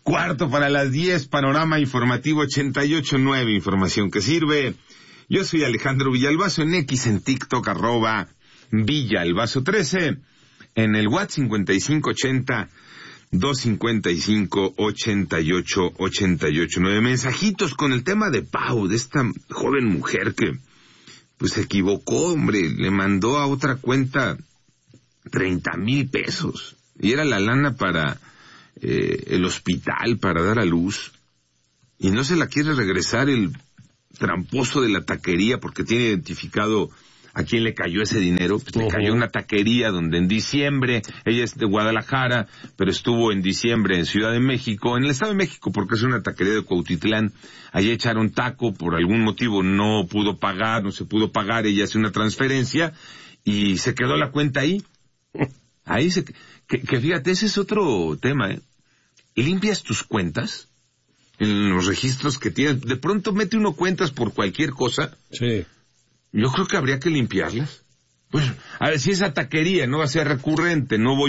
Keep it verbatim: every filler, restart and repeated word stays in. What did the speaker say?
Cuarto para las diez, Panorama Informativo ochenta y ocho nueve, información que sirve. Yo soy Alejandro Villalbazo, en X, en TikTok, arroba Villalbazo trece, en el WhatsApp cincuenta y cinco ochenta, doscientos cincuenta y cinco, ochenta y ocho, ochenta y ocho nueve. Mensajitos con el tema de Pau, de esta joven mujer que pues se equivocó, hombre, le mandó a otra cuenta treinta mil pesos, y era la lana para eh, el hospital, para dar a luz, y no se la quiere regresar el tramposo de la taquería porque tiene identificado a quién le cayó ese dinero. Pues uh-huh. Le cayó una taquería donde en diciembre, ella es de Guadalajara, pero estuvo en diciembre en Ciudad de México, en el Estado de México, porque es una taquería de Cuautitlán. Allí echaron taco, por algún motivo no pudo pagar, no se pudo pagar, ella hace una transferencia y se quedó la cuenta ahí. Ahí se... Que, que fíjate, ese es otro tema, ¿eh? ¿Limpias tus cuentas en los registros que tienes? De pronto mete uno cuentas por cualquier cosa. Sí. Yo creo que habría que limpiarlas. Pues, a ver, si esa taquería no va a ser recurrente, no voy